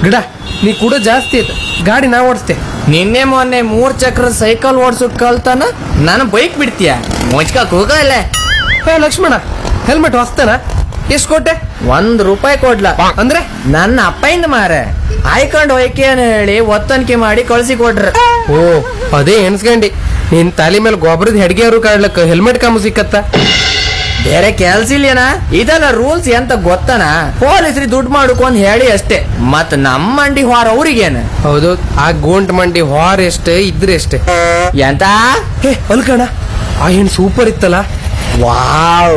ಗಿಡ ನೀ ಕೂಡ ಜಾಸ್ತಿ ಐತೆ ಗಾಡಿ ನಾ ಓಡಿಸ್ತೆ. ನಿನ್ನೆ ಮೊನ್ನೆ 3 ಚಕ್ರ ಸೈಕಲ್ ಓಡ್ಸೋಕ್ ಕಲ್ತಾನ ನಾನು ಬೈಕ್ ಬಿಡ್ತೀಯ ಮುಚ್ಕಕ್ ಹೋಗ ಇಲ್ಲ. ಹೇ ಲಕ್ಷ್ಮಣ, ಹೆಲ್ಮೆಟ್ ಹೊಸ್ತೇನ? ಎಷ್ಟು ಕೊಟ್ಟೆ? ₹1 ಕೊಡ್ಲ ಅಂದ್ರೆ ನನ್ನ ಅಪ್ಪಯಿಂದ ಮಾರೆ ಆಯ್ಕೊಂಡು ಹೋಯ್ಕೆ ಅಂತ ಹೇಳಿ ಒತ್ತನಿಕೆ ಮಾಡಿ ಕಳ್ಸಿ ಕೊಟ್ರ. ಓ ಅದೇ ಎಣ್ಸ್ಕಂಡಿ. ನಿನ್ ತಾಲಿ ಮೇಲೆ ಗೊಬ್ಬರದ ಹೆಡ್ಗೆಯವರು ಕಾಡ್ಲಕ್ಕ ಹೆಲ್ಮೆಟ್ ಕಾಮು ಸಿಕ್ಕತ್ತ. ಬೇರೆ ಕೆಲ್ಸ ಇಲ್ಲೇನ? ಇದೆಲ್ಲ ರೂಲ್ಸ್ ಎಂತ ಗೊತ್ತನ? ಪೊಲೀಸ್ರಿ ದುಡ್ಡು ಮಾಡ್ಕೊಂಡ್ ಹೇಳಿ ಅಷ್ಟೇ. ಮತ್ ನಮ್ಮ ಮಂಡಿ ಹೊರ ಅವ್ರಿಗೇನ? ಹೌದು, ಆ ಗೋಂಟ್ ಮಂಡಿ ಹೊರ ಎಷ್ಟೇ ಇದ್ರೆ ಎಷ್ಟೇ. ಎಂತ? ಹೇ ಅಲ್ಕಣ, ಆ ಹೆಣ್ ಸೂಪರ್ ಇತ್ತಲ್ಲ. ವಾವ್,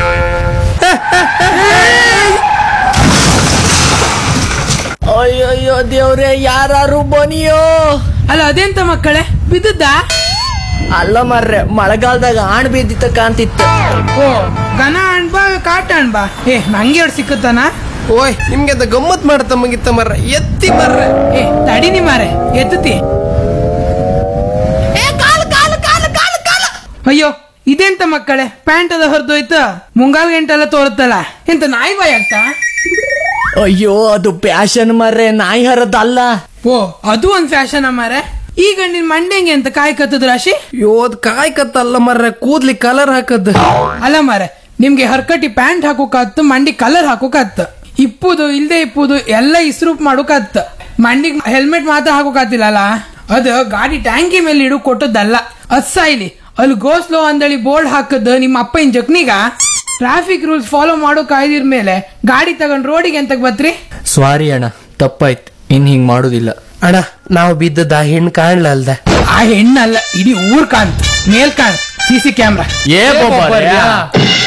ಅಯ್ಯಯ್ಯೋ ದೇವ್ರೆ, ಯಾರು ಬನಿಯೋ. ಅಲ್ಲ ಅದೆಂತ ಮಕ್ಕಳೇ, ಬಿದ್ದದ್ದಾ? ಅಲ್ಲ ಮರ್ರೆ, ಮಳೆಗಾಲದಾಗ ಆಣ್ ಬಿದ್ದಿತ್ತ ಕಾಂತಿತ್ತು. ಓ ಗನ ಅಣ್ಬಾ ಕಾಟ ಅಣ್ಬಾ. ನಂಗೆ ಎರಡು ಸಿಕ್ಕತ್ತಾನ. ಓಯ್ ನಿಮ್ಗೆ ಅಂತ ಗಮ್ಮತ್ ಮಾಡತ್ತ ಮುಗಿತ್ತ ಮರ್ರ, ಎತ್ತಿ ಮರ್ರ. ತಡಿನಿ ಮಾರೆ, ಎತ್ತತಿ. ಅಯ್ಯೋ ಇದೆಂತ ಮಕ್ಕಳೇ, ಪ್ಯಾಂಟ್ ಅದ ಹೊರದೋಯ್ತು, ಮುಂಗಾಲ್ ಗಂಟೆಲ್ಲ ತೋರುತ್ತಲ್ಲ, ಎಂತ ನಾಯಿ ಬಾಯ್ ಆಗ್ತಾ? ಅಯ್ಯೋ ಅದು ಪ್ಯಾಶನ್ ಮರ್ರೆ, ನಾಯಿ ಹರದಲ್ಲ. ಓ ಅದು ಒಂದ್ ಫ್ಯಾಷನ್ ಮಾರೆ. ಈಗ ನಿನ್ ಮಂಡೆಂಗೆ ಅಂತ ಕಾಯಿ ಕತ್ತದ ರಾಶಿ. ಯೋದ್ ಕಾಯ್ ಕತ್ತಲ್ಲ ಮರ್ರ, ಕೂದ್ಲಿ ಕಲರ್ ಹಾಕದ್. ಅಲ್ಲ ಮಾರೆ, ನಿಮ್ಗೆ ಹರ್ಕಟಿ ಪ್ಯಾಂಟ್ ಹಾಕೋಕಾತ್ತು, ಮಂಡಿ ಕಲರ್ ಹಾಕೋಕಾತ್ತು. ಇಪ್ಪುದು ಇಲ್ದೆ ಇಪ್ಪುದು ಎಲ್ಲ ಇಸ್ರೂಪ್ ಮಾಡೋಕಾತ್ತು. ಮಂಡಿಗೆ ಹೆಲ್ಮೆಟ್ ಮಾತ್ರ ಹಾಕೋಕಾತಿಲ್ಲ. ಅದು ಗಾಡಿ ಟ್ಯಾಂಕಿ ಮೇಲೆ ಇಡು ಕೊಟ್ಟದ್ದಲ್ಲ. ಅಸ್ಸಾಯ್ಲಿ ಅಲ್ಲಿ ಗೋ ಸ್ಲೋ ಅಂದಳಿ ಬೋರ್ಡ್ ಹಾಕದ್ ನಿಮ್ಮ ಅಪ್ಪನ ಜಕ್ನಿಗ. ಟ್ರಾಫಿಕ್ ರೂಲ್ಸ್ ಫಾಲೋ ಮಾಡೋ ಕಾಯ್ದಿರ್ ಮೇಲೆ ಗಾಡಿ ತಗೊಂಡ್ ರೋಡಿಗೆ ಎಂತ ಬತ್ರಿ? ಸಾರಿ ಅಣ್ಣ, ತಪ್ಪಾಯ್ತು, ಇನ್ ಹಿಂಗ್ ಮಾಡುದಿಲ್ಲ. ಅಣ್ಣ ನಾವು ಬಿದ್ದದ ಆ ಹೆಣ್ಣು ಕಾಣ್ಲ ಅಲ್ದ? ಆ ಹೆಣ್ಣಲ್ಲ, ಇಡೀ ಊರ್ ಕಾಣ್ತ, ಮೇಲ್ ಕಾಣ್ CC ಕ್ಯಾಮ್ರಾ. ಏ